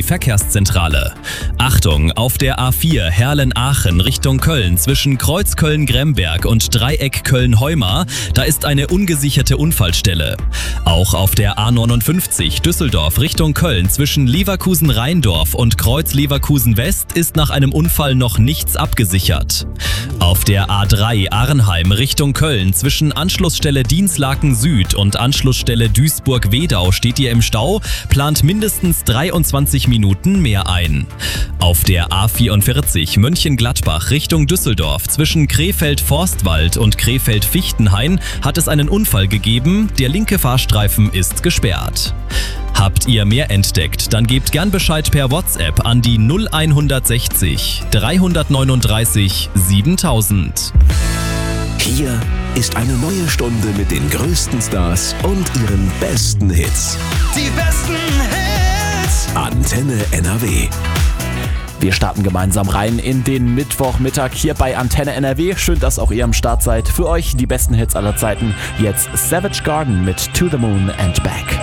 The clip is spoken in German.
Verkehrszentrale. Achtung, auf der A4 Herlen-Aachen Richtung Köln zwischen Kreuz Köln-Gremberg und Dreieck Köln-Heumar, da ist eine ungesicherte Unfallstelle. Auch auf der A59 Düsseldorf Richtung Köln zwischen Leverkusen-Rheindorf und Kreuz Leverkusen-West ist nach einem Unfall noch nichts abgesichert. Auf der A3 Arnheim Richtung Köln zwischen Anschlussstelle Dinslaken Süd und Anschlussstelle Duisburg-Wedau steht ihr im Stau, plant mindestens 23 Minuten mehr ein. Auf der A44 Mönchengladbach Richtung Düsseldorf zwischen Krefeld-Forstwald und Krefeld-Fichtenhain hat es einen Unfall gegeben, der linke Fahrstreifen ist gesperrt. Habt ihr mehr entdeckt, dann gebt gern Bescheid per WhatsApp an die 0160 339 7000. Hier ist eine neue Stunde mit den größten Stars und ihren besten Hits. Die besten Hits. Antenne NRW. Wir starten gemeinsam rein in den Mittwochmittag hier bei Antenne NRW. Schön, dass auch ihr am Start seid. Für euch die besten Hits aller Zeiten. Jetzt Savage Garden mit To the Moon and Back.